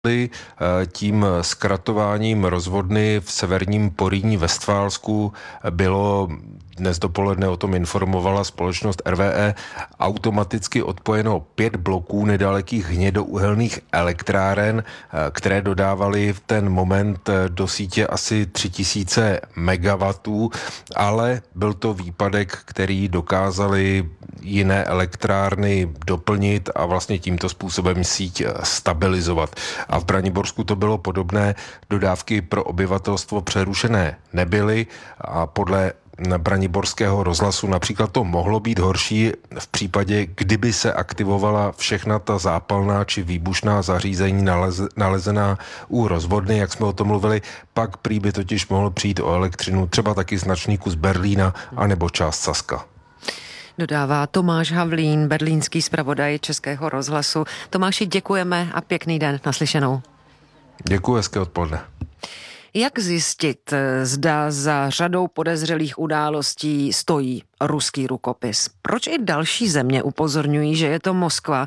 tím zkratováním rozvodny v severním Porýní Vestfálsku bylo, dnes dopoledne o tom informovala společnost RWE, automaticky odpojeno 5 bloků nedalekých hnědouhelných elektráren, které dodávaly v ten moment do sítě asi 3000 megawatů, ale byl to výpadek, který dokázali jiné elektrárny doplnit a vlastně tímto způsobem síť stabilizovat. A v Braniborsku to bylo podobné, dodávky pro obyvatelstvo přerušené nebyly a podle Braniborského rozhlasu například to mohlo být horší v případě, kdyby se aktivovala všechna ta zápalná či výbušná zařízení nalezená u rozvodny, jak jsme o tom mluvili, pak prý by totiž mohl přijít o elektřinu třeba taky značný kus Berlína anebo část Saska. Dodává Tomáš Havlín, berlínský zpravodaj Českého rozhlasu. Tomáši, děkujeme a pěkný den, naslyšenou. Děkuji, hezké odpoledne. Jak zjistit, zda za řadou podezřelých událostí stojí ruský rukopis? Proč i další země upozorňují, že je to Moskva?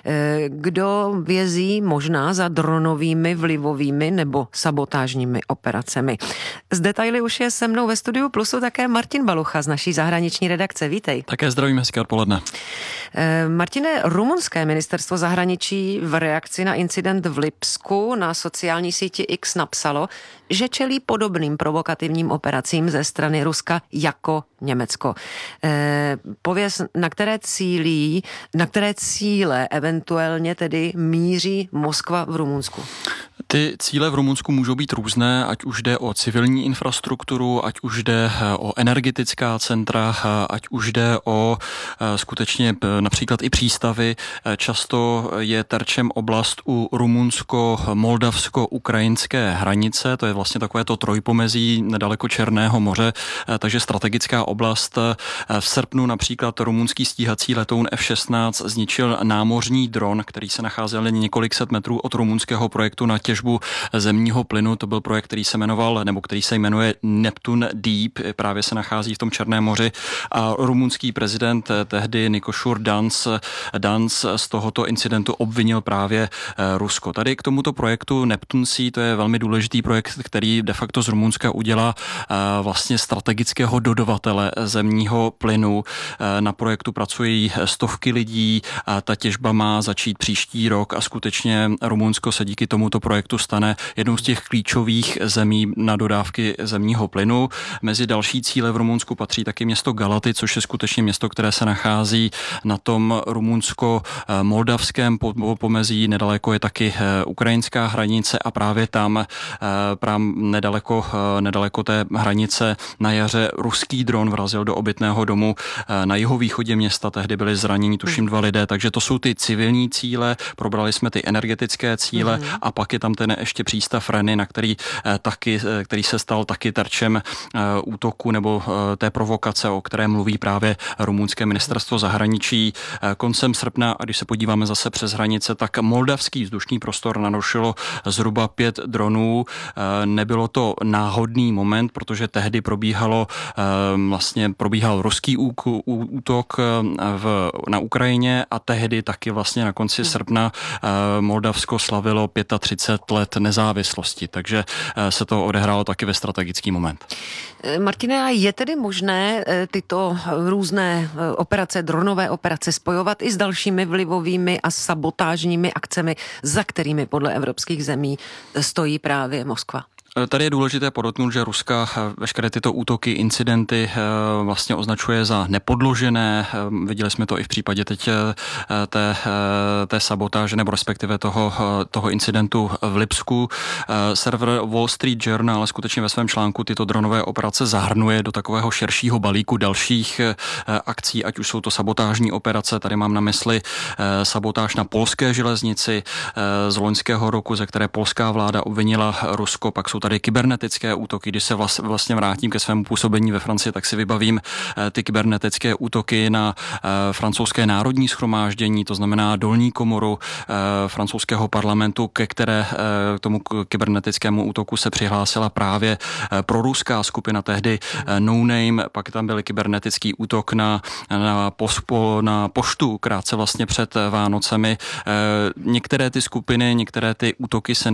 Kdo vězí možná za dronovými, vlivovými nebo sabotážními operacemi? Z detaily už je se mnou ve studiu Plusu také Martin Balucha z naší zahraniční redakce. Vítej. Také zdravím, hezké odpoledne. Martine, rumunské ministerstvo zahraničí v reakci na incident v Lipsku na sociální síti X napsalo, že čelí podobným provokativním operacím ze strany Ruska jako Německo. Pověz, na které cíle eventuálně tedy míří Moskva v Rumunsku? Ty cíle v Rumunsku můžou být různé, ať už jde o civilní infrastrukturu, ať už jde o energetická centra, ať už jde o skutečně například i přístavy. Často je terčem oblast u rumunsko-moldavsko-ukrajinské hranice, to je vlastně takové to trojpomezí nedaleko Černého moře, takže strategická oblast. V srpnu například rumunský stíhací letoun F-16 zničil námořní dron, který se nacházel jen několik set metrů od rumunského projektu na těžbu zemního plynu. To byl projekt, který se jmenuje Neptune Deep, právě se nachází v tom Černém moři a rumunský prezident tehdy Nikošur Dans z tohoto incidentu obvinil právě Rusko. Tady k tomuto projektu Neptune Sea, to je velmi důležitý projekt, který de facto z Rumunska udělá vlastně strategického dodavatele zemního plynu. Na projektu pracují stovky lidí a ta těžba má začít příští rok a skutečně Rumunsko se díky tomuto projektu stane jednou z těch klíčových zemí na dodávky zemního plynu. Mezi další cíle v Rumunsku patří taky město Galaty, což je skutečně město, které se nachází na tom rumunsko-moldavském pomezí. Nedaleko je taky ukrajinská hranice a právě tam nedaleko té hranice na jaře ruský dron vrazil do obytného domu na jihovýchodě města. Tehdy byli zraněni tuším 2 lidé, takže to jsou ty civilní cíle, probrali jsme ty energetické cíle a pak je tam ten ještě přístav Reny, na který se stal taky terčem útoku nebo té provokace, o které mluví právě rumunské ministerstvo zahraničí. Koncem srpna, a když se podíváme zase přes hranice, tak moldavský vzdušný prostor narušilo zhruba 5 dronů. Nebylo to náhodný moment, protože tehdy probíhal ruský útok na Ukrajině a tehdy taky vlastně na konci srpna Moldavsko slavilo 35 let nezávislosti, takže se to odehrálo taky ve strategický moment. Martine, je tedy možné tyto různé operace, dronové operace spojovat i s dalšími vlivovými a sabotážními akcemi, za kterými podle evropských zemí stojí právě Moskva? Tady je důležité podotknout, že Ruska veškeré tyto útoky, incidenty vlastně označuje za nepodložené. Viděli jsme to i v případě teď té sabotáže, nebo respektive toho incidentu v Lipsku. Server Wall Street Journal skutečně ve svém článku tyto dronové operace zahrnuje do takového širšího balíku dalších akcí, ať už jsou to sabotážní operace. Tady mám na mysli sabotáž na polské železnici z loňského roku, ze které polská vláda obvinila Rusko, pak jsou tady kybernetické útoky. Když se vlastně vrátím ke svému působení ve Francii, tak si vybavím ty kybernetické útoky na francouzské národní shromáždění, to znamená dolní komoru francouzského parlamentu, k tomu kybernetickému útoku se přihlásila právě proruská skupina, tehdy No Name, pak tam byl kybernetický útok na poštu krátce vlastně před Vánocemi. Některé ty skupiny, některé ty útoky se